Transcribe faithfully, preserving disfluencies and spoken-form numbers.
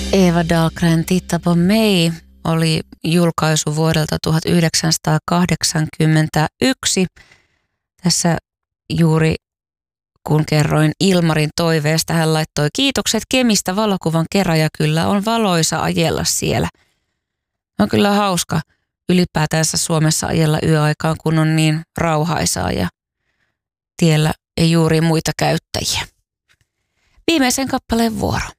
Eva Dahlgren Titta på mig oli julkaisu vuodelta tuhatyhdeksänsataakahdeksankymmentäyksi. Tässä juuri kun kerroin Ilmarin toiveesta, hän laittoi kiitokset Kemistä valokuvan kerran ja kyllä on valoisa ajella siellä. On kyllä hauska ylipäätänsä Suomessa ajella yöaikaan, kun on niin rauhaisaa ja tiellä ei juuri muita käyttäjiä. Viimeisen kappaleen vuoro.